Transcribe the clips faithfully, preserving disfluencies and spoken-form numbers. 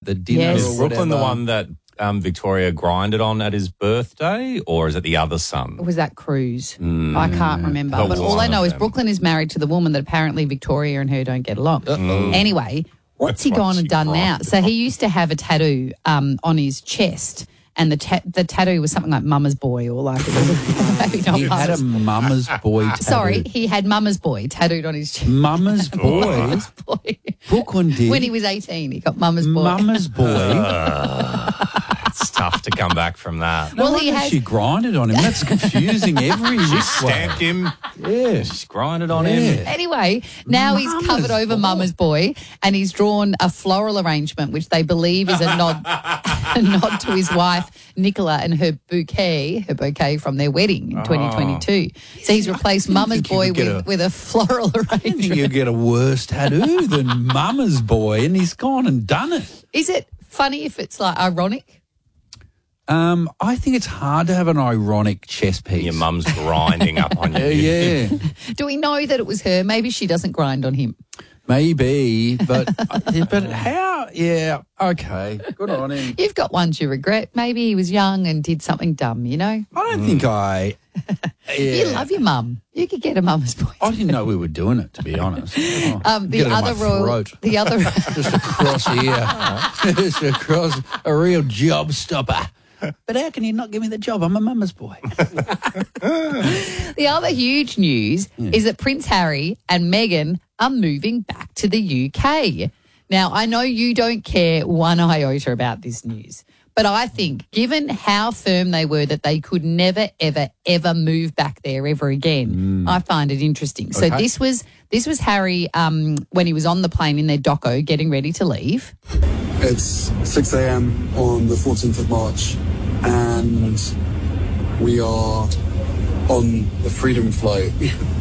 the dinner Yes. or Is Brooklyn the whatever. one that um, Victoria grinded on at his birthday, or is it the other son? Was that Cruz? I can't remember. But But all one I know of is them. Brooklyn is married to the woman that apparently Victoria and her don't get along. Anyway, what's he That's gone what and she done now? grinded So he used to have a tattoo um, on his chest, and the ta- the tattoo was something like Mama's Boy or like it was maybe not He had a Mama's. mama's boy tattoo. Sorry, he had Mama's Boy tattooed on his chest. Mama's boy. Mama's Boy. Brooklyn did. When he was eighteen, he got Mama's Boy. Mama's boy. It's tough to come back from that. Well, No he wonder has- she grinded on him. That's confusing every She which way. stamped him. Yeah. She's grinded on him. Anyway, now he's Mama's covered over Boy. Mama's Boy, and he's drawn a floral arrangement, which they believe is a nod, a nod to his wife Nicola and her bouquet, her bouquet from their wedding in twenty twenty-two. So he's replaced Mama's think you Boy could get with, a- with a floral I think arrangement. you get a worse tattoo than Mama's boy, and he's gone and done it. Is it funny if it's like ironic? Um, I think it's hard to have an ironic chess piece. Your mum's grinding up on you. Yeah, yeah. Do we know that it was her? Maybe she doesn't grind on him. Maybe, but but how? Yeah, okay, good on him. You've got ones you regret. Maybe he was young and did something dumb, you know? I don't think I. Yeah. You love your mum. You could get a Mama's Boy. I didn't know we were doing it, to be honest. Oh, Um, the get it on other my royal, throat. the other, Just across here, just across a real job stopper. But how can you not give me the job? I'm a mama's boy. the other huge news is that Prince Harry and Meghan are moving back to the U K. Now, I know you don't care one iota about this news, but I think given how firm they were that they could never, ever, ever move back there ever again, I find it interesting. So Okay. this was this was Harry um, when he was on the plane in their doco getting ready to leave. It's six a.m. on the fourteenth of March, and we are on the Freedom flight.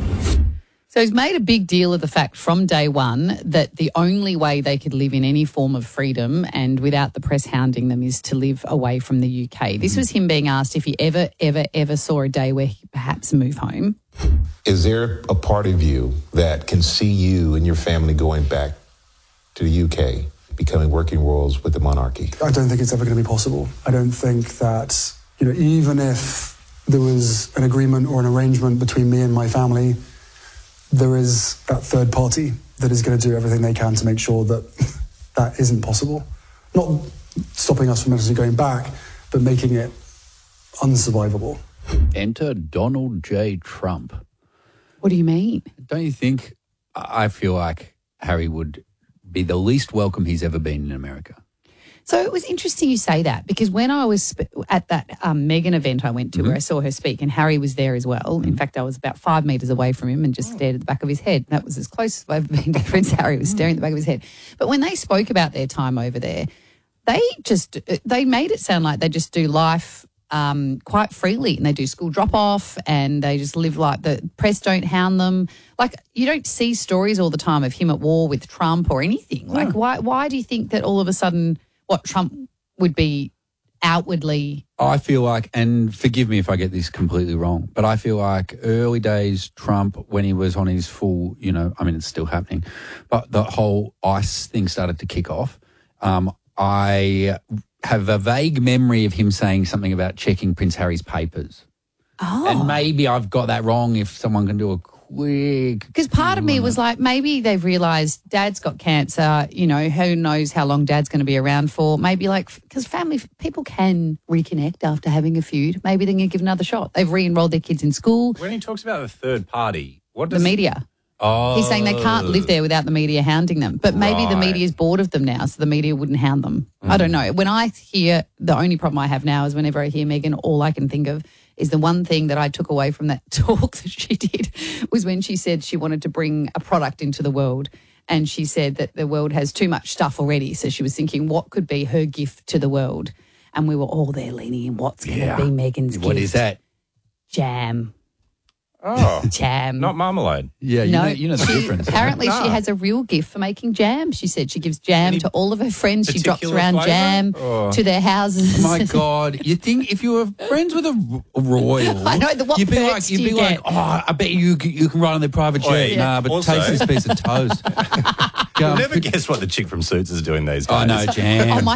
So he's made a big deal of the fact from day one that the only way they could live in any form of freedom and without the press hounding them is to live away from the U K. This was him being asked if he ever, ever, ever saw a day where he could perhaps move home. Is there a part of you that can see you and your family going back to the U K, becoming working royals with the monarchy? I don't think it's ever going to be possible. I don't think that, you know, even if there was an agreement or an arrangement between me and my family, there is that third party that is going to do everything they can to make sure that that isn't possible. Not stopping us from necessarily going back, but making it unsurvivable. Enter Donald J. Trump. What do you mean? Don't you think? I feel like Harry would be the least welcome he's ever been in America. So it was interesting you say that because when I was sp- at that um, Meghan event I went to where I saw her speak and Harry was there as well. In fact, I was about five metres away from him and just stared at the back of his head. That was as close as I've ever been to Prince Harry, was staring at the back of his head. But when they spoke about their time over there, they just, they made it sound like they just do life um, quite freely and they do school drop-off and they just live like the press don't hound them. Like you don't see stories all the time of him at war with Trump or anything. Like why, why do you think that all of a sudden what Trump would be outwardly? I feel like, and forgive me if I get this completely wrong, but I feel like early days Trump, when he was on his full, you know, I mean, it's still happening, but the whole ICE thing started to kick off. Um, I have a vague memory of him saying something about checking Prince Harry's papers. Oh. And maybe I've got that wrong if someone can do a quick... Because part of me was like, maybe they've realised Dad's got cancer, you know, who knows how long Dad's going to be around for. Maybe like, because family, people can reconnect after having a feud. Maybe they're going to give another shot. They've re-enrolled their kids in school. When he talks about the third party, what The does media. Oh, He's saying they can't live there without the media hounding them. But maybe the Right. media is bored of them now, so the media wouldn't hound them. I don't know. When I hear, the only problem I have now is whenever I hear Meghan, all I can think of is the one thing that I took away from that talk that she did was when she said she wanted to bring a product into the world. And she said that the world has too much stuff already. So she was thinking, what could be her gift to the world? And we were all there leaning in, what's going to Yeah. be Meghan's gift? What is that? Jam. Oh, Jam. not marmalade. Yeah, you, No, know, you know the she- difference. Apparently, No. she has a real gift for making jam. She said she gives jam Any to all of her friends. She drops particular around flavour? jam Or- to their houses. Oh my God! You think if you were friends with a r- royal, I know, the- what you'd be perks like, you'd do you be like, get? oh, I bet you c- you can ride on their private jet. Oi, Nah, but also- taste this piece of toast. Go You'll and never put- guess what the chick from Suits is doing these days. I know, jam. Oh, my